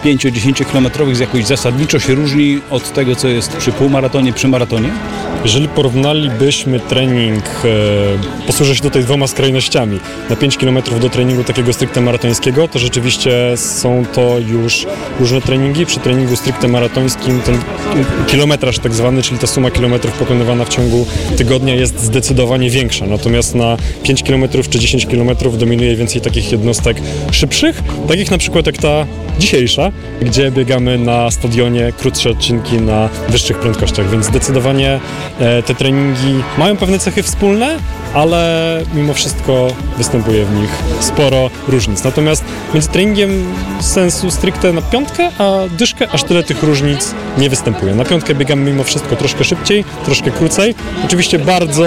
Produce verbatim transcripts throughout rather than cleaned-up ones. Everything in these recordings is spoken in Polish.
pięcio-dziesięciokilometrowych jakoś zasadniczo się różni od tego, co jest przy półmaratonie, przy maratonie? Jeżeli porównalibyśmy trening, e, posłużę się tutaj dwoma skrajnościami, na pięć kilometrów do treningu takiego stricte maratońskiego, to rzeczywiście są to już różne treningi. Przy treningu stricte maratońskim ten kilometraż tak zwany, czyli ta suma kilometrów pokonywana w ciągu tygodnia jest zdecydowanie większa. Natomiast na pięć kilometrów czy dziesięć kilometrów dominuje więcej takich jednostek szybszych, takich na przykład jak ta dzisiejsza, gdzie biegamy na stadionie krótsze odcinki na wyższych prędkościach, więc zdecydowanie te treningi mają pewne cechy wspólne, ale mimo wszystko występuje w nich sporo różnic. Natomiast między treningiem sensu stricte na piątkę, a dyszkę aż tyle tych różnic nie występuje. Na piątkę biegamy mimo wszystko troszkę szybciej, troszkę krócej. Oczywiście bardzo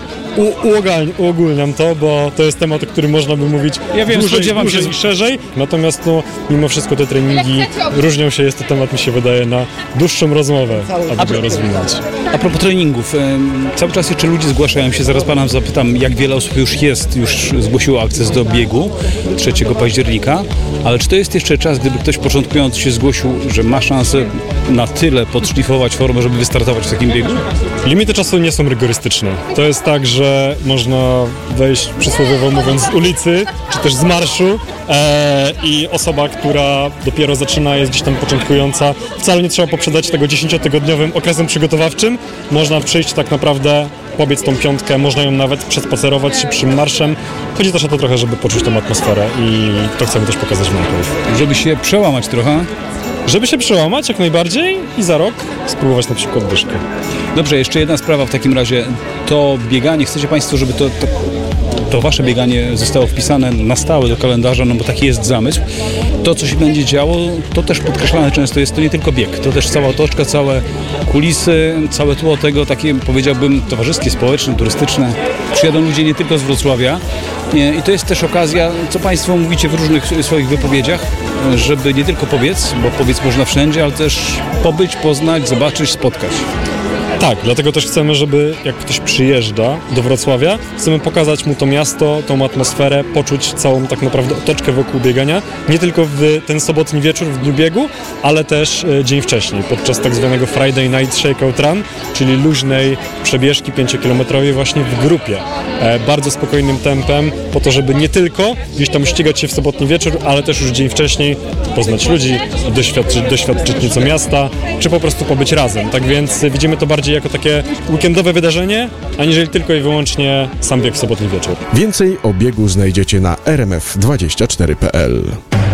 U, uogal, uogólniam to, bo to jest temat, o którym można by mówić ja wiem, dłużej, spodziewam dłużej się i szerzej. Natomiast no, mimo wszystko te treningi różnią się. Jest to temat, mi się wydaje, na dłuższą rozmowę, aby go rozwinąć. A propos treningów, cały czas jeszcze ludzie zgłaszają się, zaraz pana zapytam, jak wiele osób już jest, już zgłosiło akces do biegu trzeciego października, ale czy to jest jeszcze czas, gdyby ktoś początkujący się zgłosił, że ma szansę na tyle podszlifować formę, żeby wystartować w takim biegu? Limity czasu nie są rygorystyczne. To jest tak, że można wejść przysłowiowo mówiąc z ulicy, czy też z marszu e, i osoba, która dopiero zaczyna, jest gdzieś tam początkująca, wcale nie trzeba poprzedzać tego dziesięciotygodniowym okresem przygotowawczym. Można przyjść tak naprawdę, pobiec tą piątkę, można ją nawet przespacerować szybszym marszem. Chodzi też o to trochę, żeby poczuć tą atmosferę i to chcemy też pokazać w Manków. Żeby się przełamać trochę? Żeby się przełamać jak najbardziej i za rok spróbować na przykład dyszkę. Dobrze, jeszcze jedna sprawa w takim razie. To bieganie, chcecie Państwo, żeby to, to, to Wasze bieganie zostało wpisane na stałe do kalendarza, no bo taki jest zamysł. To, co się będzie działo, to też podkreślane często jest, to nie tylko bieg, to też cała otoczka, całe kulisy, całe tło tego, takie powiedziałbym towarzyskie, społeczne, turystyczne. Przyjadą ludzie nie tylko z Wrocławia i to jest też okazja, co Państwo mówicie w różnych swoich wypowiedziach, żeby nie tylko pobiec, bo pobiec można wszędzie, ale też pobyć, poznać, zobaczyć, spotkać. Tak, dlatego też chcemy, żeby jak ktoś przyjeżdża do Wrocławia, chcemy pokazać mu to miasto, tą atmosferę, poczuć całą tak naprawdę otoczkę wokół biegania, nie tylko w ten sobotni wieczór w dniu biegu, ale też e, dzień wcześniej, podczas tak zwanego Friday Night Shakeout Run, czyli luźnej przebieżki pięciokilometrowej właśnie w grupie, e, bardzo spokojnym tempem, po to, żeby nie tylko gdzieś tam ścigać się w sobotni wieczór, ale też już dzień wcześniej poznać ludzi, doświadczyć, doświadczyć nieco miasta, czy po prostu pobyć razem. Tak więc widzimy to bardziej jako takie weekendowe wydarzenie, aniżeli tylko i wyłącznie sam bieg w sobotni wieczór. Więcej o biegu znajdziecie na r m f dwadzieścia cztery kropka p l.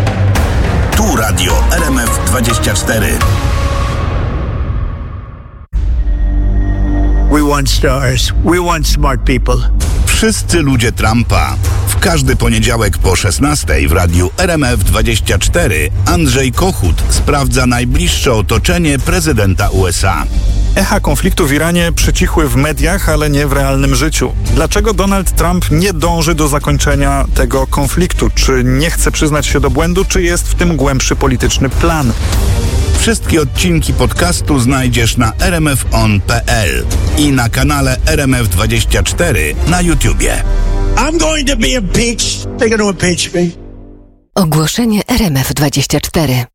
Tu radio R M F dwadzieścia cztery. We want stars. We want smart people. Wszyscy ludzie Trumpa. W każdy poniedziałek po szesnastej w radiu R M F dwadzieścia cztery Andrzej Kochut sprawdza najbliższe otoczenie prezydenta U S A. Echa konfliktu w Iranie przycichły w mediach, ale nie w realnym życiu. Dlaczego Donald Trump nie dąży do zakończenia tego konfliktu? Czy nie chce przyznać się do błędu, czy jest w tym głębszy polityczny plan? Wszystkie odcinki podcastu znajdziesz na r m f on kropka p l i na kanale R M F dwadzieścia cztery na YouTubie. I'm going to be impeached. They're going to impeach me. Ogłoszenie R M F dwadzieścia cztery.